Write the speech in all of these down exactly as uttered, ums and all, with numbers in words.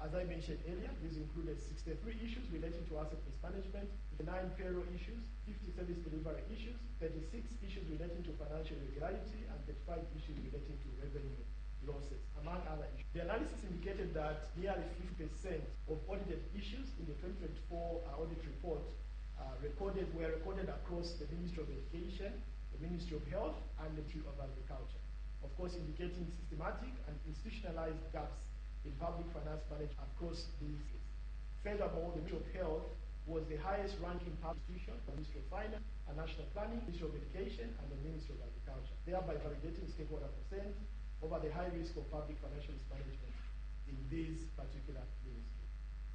As I mentioned earlier, these included sixty-three issues relating to asset mismanagement, nine payroll issues, fifty service delivery issues, thirty-six issues relating to financial irregularity, and thirty-five issues relating to revenue losses, among other issues. The analysis indicated that nearly fifty percent of audited issues in the twenty twenty-four uh, audit report uh, recorded were recorded across the Ministry of Education, the Ministry of Health, and the Ministry of Agriculture, of course indicating systematic and institutionalized gaps in public finance management across these. Furthermore, the Ministry of Health was the highest ranking public institution, the Ministry of Finance and National Planning, Ministry of Education, and the Ministry of Agriculture, thereby validating stakeholder consent over the high risk of public financial mismanagement in these particular ministries.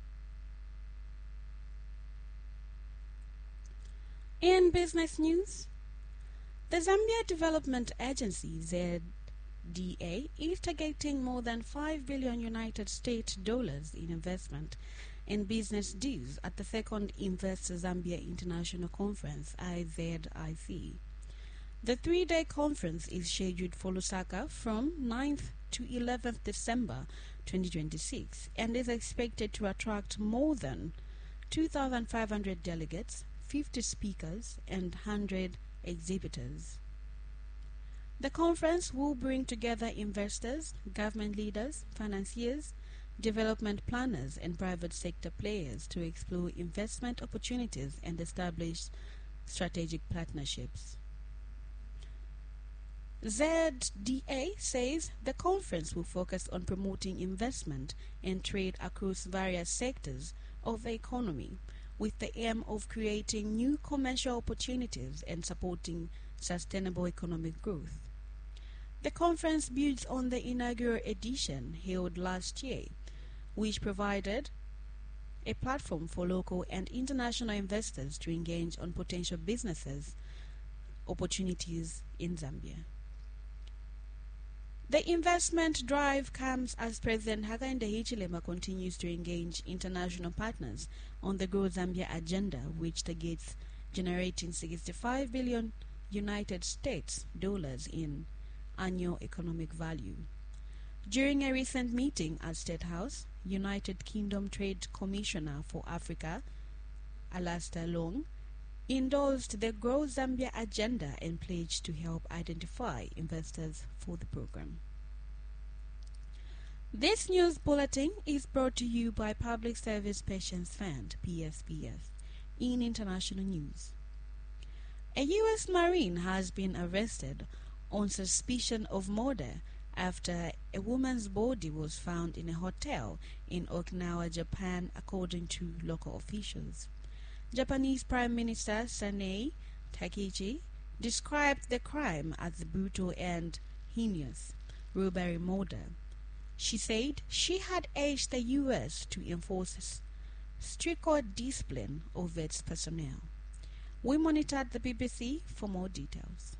In business news, the Zambia Development Agency, Z D A, is targeting more than five billion United States dollars in investment in business deals at the second Invest Zambia International Conference, I Z I C. The three-day conference is scheduled for Lusaka from ninth to eleventh December twenty twenty-six and is expected to attract more than two thousand five hundred delegates, fifty speakers, and one hundred exhibitors. The conference will bring together investors, government leaders, financiers, development planners, and private sector players to explore investment opportunities and establish strategic partnerships. Z D A says the conference will focus on promoting investment and trade across various sectors of the economy, with the aim of creating new commercial opportunities and supporting sustainable economic growth. The conference builds on the inaugural edition held last year, which provided a platform for local and international investors to engage on potential businesses opportunities in Zambia. The investment drive comes as President Hakainde Hichilema continues to engage international partners on the Grow Zambia agenda, which targets generating sixty-five billion United States dollars in annual economic value. During a recent meeting at State House, United Kingdom Trade Commissioner for Africa, Alastair Long, endorsed the Grow Zambia agenda and pledged to help identify investors for the program. This news bulletin is brought to you by Public Service Pensions Fund, P S P F. In international news, a U S Marine has been arrested on suspicion of murder after a woman's body was found in a hotel in Okinawa, Japan, according to local officials. Japanese Prime Minister Sanae Takaichi described the crime as brutal and heinous robbery murder. She said she had urged the U S to enforce stricter discipline of its personnel. We monitored the B B C for more details.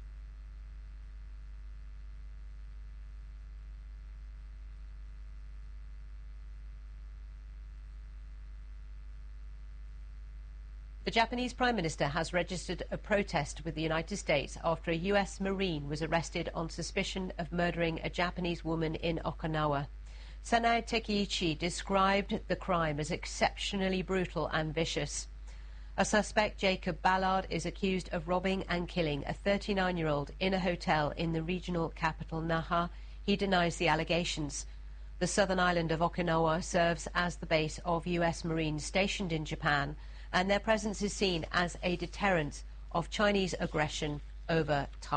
The Japanese Prime Minister has registered a protest with the United States after a U S Marine was arrested on suspicion of murdering a Japanese woman in Okinawa. Sanae Takaichi described the crime as exceptionally brutal and vicious. A suspect, Jacob Ballard, is accused of robbing and killing a thirty-nine-year-old in a hotel in the regional capital Naha. He denies the allegations. The southern island of Okinawa serves as the base of U S Marines stationed in Japan, and their presence is seen as a deterrent of Chinese aggression over Taiwan.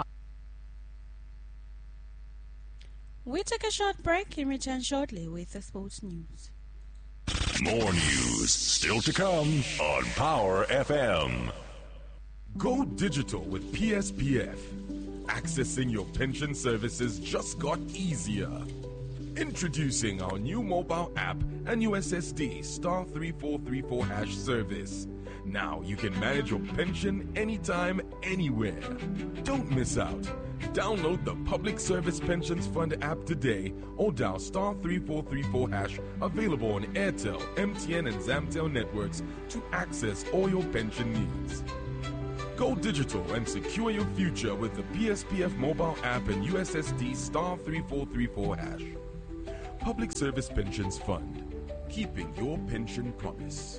We take a short break and return shortly with the sports news. More news still to come on Power F M. Go digital with P S P F. Accessing your pension services just got easier. Introducing our new mobile app and U S S D star three four three four hash service. Now you can manage your pension anytime, anywhere. Don't miss out. Download the Public Service Pensions Fund app today or dial star three four three four hash, available on Airtel, M T N and Zamtel networks to access all your pension needs. Go digital and secure your future with the P S P F mobile app and U S S D star three four three four hash. Public Service Pensions Fund. keeping your pension promise.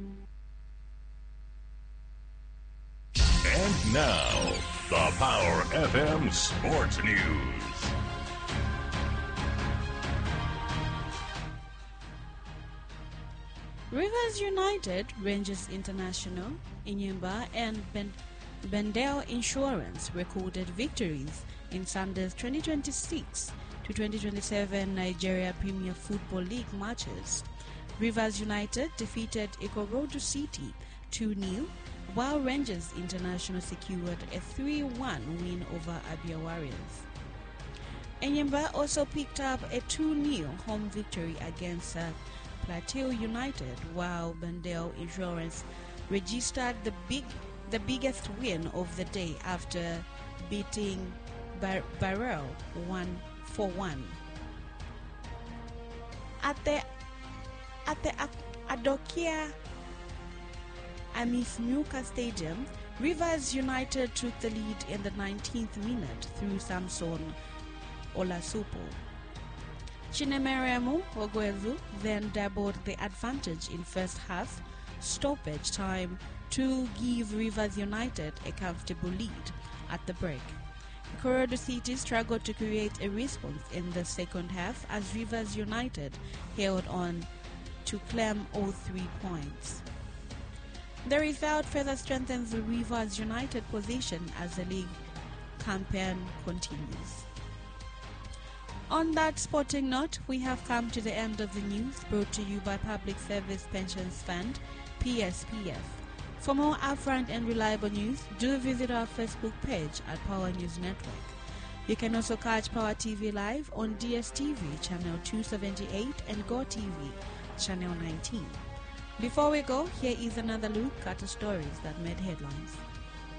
And now, the Power F M Sports News. Rivers United, Rangers International, Enyimba and ben- Bendel Insurance recorded victories in Sunday's twenty twenty-six to twenty twenty-seven Nigeria Premier Football League matches. Rivers United defeated Ikorodu City two nil, while Rangers International secured a three one win over Abia Warriors. Enyimba also picked up a two nil home victory against uh, Plateau United, while Bendel Insurance registered the big, the biggest win of the day after beating Bar- Barrel one for one. At the at the Adokia Amis-Nyuka Stadium, Rivers United took the lead in the nineteenth minute through Samson Olasupo. Chinemeremu Ogwezu then doubled the advantage in first half stoppage time to give Rivers United a comfortable lead at the break. Ikorodu City struggled to create a response in the second half as Rivers United held on to claim all three points. The result further strengthens the Rivers United position as the league campaign continues. On that sporting note, we have come to the end of the news, brought to you by Public Service Pensions Fund, P S P F. For more upfront and reliable news, do visit our Facebook page at Power News Network. You can also catch Power T V live on D S T V channel two seventy-eight and Go T V channel nineteen. Before we go, here is another look at the stories that made headlines.